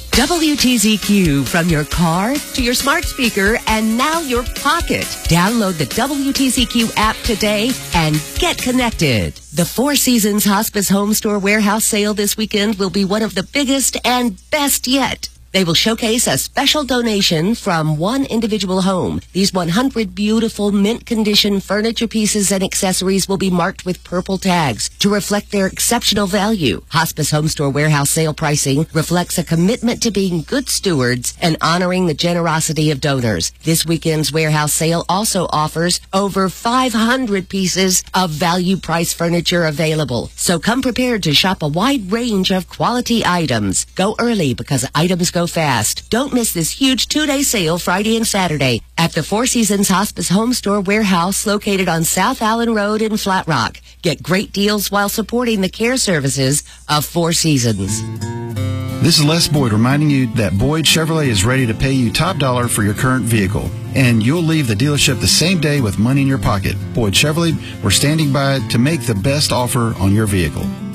WTZQ from your car to your smart speaker and now your pocket. Download the WTZQ app today and get connected. The Four Seasons Hospice Home Store Warehouse Sale this weekend will be one of the biggest and best yet. They will showcase a special donation from one individual home. These 100 beautiful mint condition furniture pieces and accessories will be marked with purple tags to reflect their exceptional value. Hospice Home Store Warehouse Sale pricing reflects a commitment to being good stewards and honoring the generosity of donors. This weekend's warehouse sale also offers over 500 pieces of value price furniture available. So come prepared to shop a wide range of quality items. Go early because items go fast. Don't miss this huge 2-day sale Friday and Saturday at the Four Seasons Hospice Home Store Warehouse located on South Allen Road in Flat Rock. Get great deals while supporting the care services of Four Seasons. This is Les Boyd reminding you that Boyd Chevrolet is ready to pay you top dollar for your current vehicle. And you'll leave the dealership the same day with money in your pocket. Boyd Chevrolet, we're standing by to make the best offer on your vehicle.